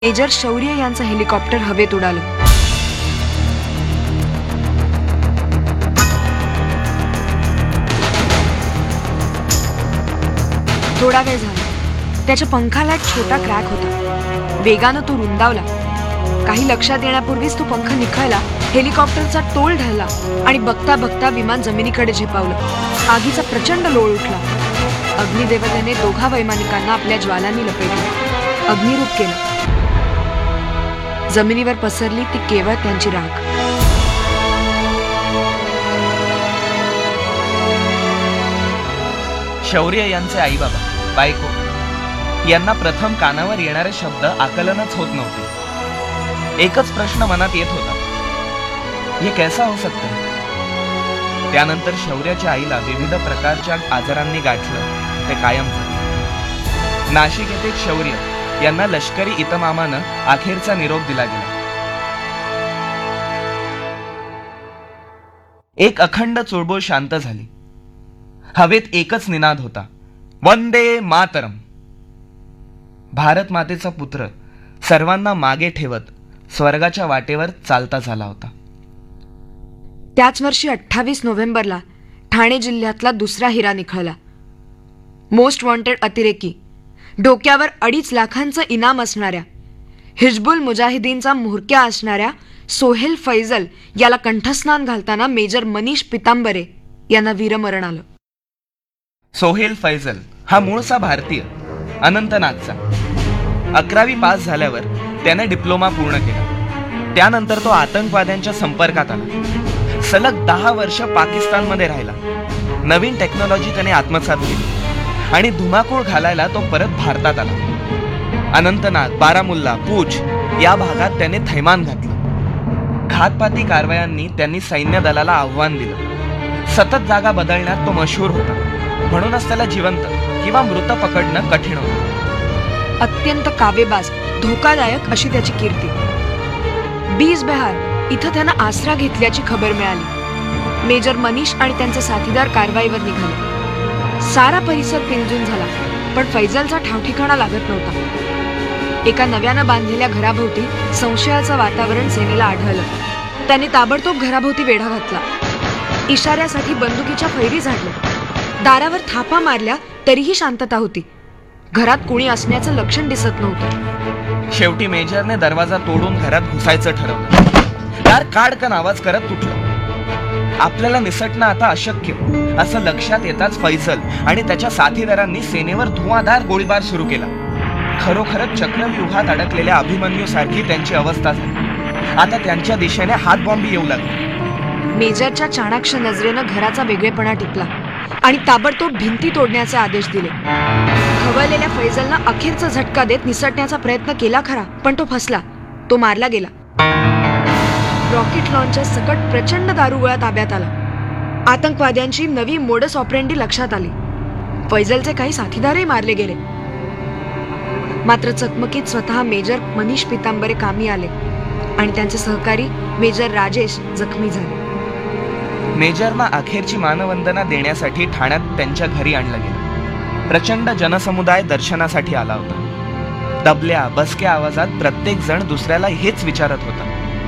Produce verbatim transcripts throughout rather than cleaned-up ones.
Major शौर्य यांचं helicopter हवेत उडालं. थोडा वेळ झाला. त्याच्या पंखाला एक छोटा क्रॅक होता. वेगानं तो रुंदावला. काही लक्षात येण्यापूर्वीच तो पंख निखळला, हेलिकॉप्टरचा तोल ढळला आणि बघता बघता विमान जमिनीकडे झेपावलं. आगीचा प्रचंड लोळ उठला. अग्निदेवतेने दोघा वैमानिकांना आपल्या ज्वालांनी लपेटलं, अग्निरूप केलं. जमिनीवर पसरली ती केवळ त्यांची राख. शौर्य यांचे आई बाबा, बायको यांना प्रथम कानावर येणारे शब्द आकलनच होत नव्हते. एकच प्रश्न मनात येत होता, हे कैसा हो सकता है? त्यानंतर शौर्याच्या आईला विविध प्रकारच्या आजारांनी गाठलं ते कायम झालं. नाशिक येथे शौर्य यांना लष्करी इतमामानं अखेरचा निरोप दिला गेला. एक अखंड चुळबुळ शांत झाली. हवेत एकच निनाद होता, वंदे मातरम. भारत मातेचा पुत्र सर्वांना मागे ठेवत स्वर्गाच्या वाटेवर चालता झाला होता. त्याच वर्षी अठ्ठावीस नोव्हेंबरला ठाणे जिल्ह्यातला दुसरा हिरा निखळला. मोस्ट वॉन्टेड अतिरेकी, डोक्यावर अडीच लाखांचं इनाम असणाऱ्या, हिजबुल मुजाहिदीनचा म्होरक्या असणाऱ्या सोहेल फैजल याला कंठस्नान घालताना मेजर मनीष पितांबरे यांना वीरमरण आलं. सोहेल फैजल हा मूळचा भारतीय, अनंतनागचा. अकरावी पास झाल्यावर त्याने डिप्लोमा पूर्ण केला. त्यानंतर तो आतंकवाद्यांच्या संपर्कात आला. सलग दहा वर्ष पाकिस्तानमध्ये राहिला. नवीन टेक्नॉलॉजी त्याने आत्मसात केली आणि धुमाकूळ घालायला तो परत भारतात आला. अनंतनाग, बारामुल्ला, पूंछ या भागात त्याने थैमान घातलं. घातपाती कारवायांनी त्यांनी सैन्य दलाला आव्हान दिलं. सतत जागा बदलण्यात तो मशहूर होता. म्हणूनच त्याला जिवंत किंवा मृत पकडणं कठीण होतं. अत्यंत कावेबाज, धोकादायक अशी त्याची कीर्ती. बीज बेहार इथं त्यांना आसरा घेतल्याची खबर मिळाली. मेजर मनीष आणि त्यांचे साथीदार कारवाईवर निघाले. सारा परिसर पिंजून झाला, पण फैजलचा ठावठिकाणा लागत नव्हता. एका नव्यानं बांधलेल्या घराभोवती संशयाचं वातावरण सेनेला आढळलं. त्यांनी ताबडतोब घराभोवती वेढा घातला. इशाऱ्यासाठी बंदुकीच्या फैरी झाडल्या. दारावर थापा मारल्या तरीही शांतता होती. घरात कोणी असण्याचं लक्षण दिसत नव्हतं. शेवटी मेजरने दरवाजा तोडून घरात घुसायचं ठरवलं. दार काडकन आवाज करत तुटलं. आपल्याला निसटणं आता अशक्य असं लक्षात येताच फैजल आणि त्याच्या साथीदारांनी सेनेवर धुवाधार गोळीबार सुरू केला. खरोखरच चक्रव्यूहात अडकलेल्या अभिमन्यू सारखी त्यांची अवस्था झाली. आता त्यांच्या दिशेने हातबॉम्बी येऊ लागले. मेजरच्या चाणाक्ष नजरेनं घराचा वेगळेपणा टिपला आणि ताबडतोब भिंती तोडण्याचे आदेश दिले. खवळलेल्या फैजलनं अखेरचा झटका देत निसटण्याचा प्रयत्न केला खरा, पण तो फसला. तो मारला गेला. रॉकेट लॉन्चर सकट प्रचंड दारुगोळा ताब्यात आला. आतंकवाद्यांची नवी मोडस ऑपरेंडी लक्षात आली. फैजलचे काही साथीदारही मारले गेले. मात्र चकमकीत स्वतः मेजर मनीष पितांबरे कामी आले आणि त्यांचे सहकारी मेजर राजेश जखमी झाले. मेजरना अखेरची मानवंदना देण्यासाठी ठाण्यात त्यांच्या घरी आणलं गेलं. प्रचंड जनसमुदाय दर्शनासाठी आला होता. दबल्या बसक्या आवाजात प्रत्येक जण दुसऱ्याला हेच विचारत होता,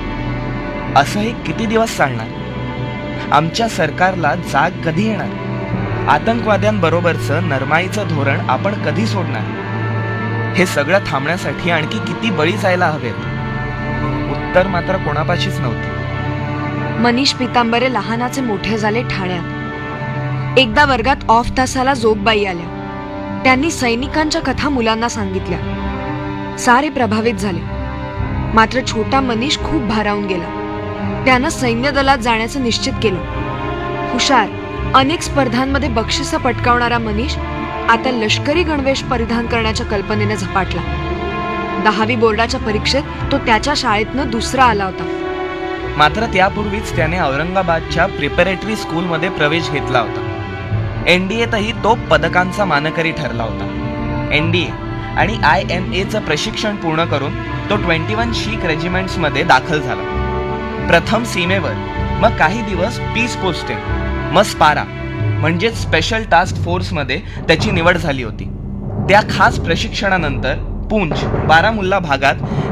असं हे किती दिवस चालणार? आमच्या सरकारला जाग कधी येणार? आतंकवाद्यांबरोबरचं नरमाईचं धोरण आपण कधी सोडणार? हे सगळं थांबण्यासाठी आणखी किती बळी जायला हवेत? उत्तर मात्र कोणापाशीच नव्हते. मनीष पितांबरे लहानाचे मोठे झाले ठाण्यात. एकदा वर्गात ऑफ तासाला जोगबाई आल्या. त्यांनी सैनिकांच्या कथा मुलांना सांगितल्या. सारे प्रभावित झाले. मात्र छोटा मनीष खूप भारावून गेला. त्यानं सैन्य दलात जाण्याचं निश्चित केलं. हुशार, अनेक स्पर्धांमध्ये बक्षिसं पटकावणारा मनीष आता लष्करी गणवेश परिधान करण्याच्या कल्पनेने झपाटला. दहावी बोर्डाच्या परीक्षेत तो त्याच्या शाळेतनं दुसरा आला होता. मात्र त्यापूर्वीच त्याने औरंगाबादच्या प्रिपरेटरी स्कूलमध्ये प्रवेश घेतला होता. एनडीएतही तो पदकांचा मानकरी ठरला होता. एनडीए आणि आय एम एचं प्रशिक्षण पूर्ण करून तो ट्वेंटी वन शीख रेजिमेंट्समध्ये दाखल झाला. प्रथम सीमेवर, मग काही दिवस पीस पोस्टिंग, मग स्पारा म्हणजेच स्पेशल टास्क फोर्समध्ये त्याची निवड झाली होती. त्या खास प्रशिक्षणानंतर पूंछ बारामुल्ला भागात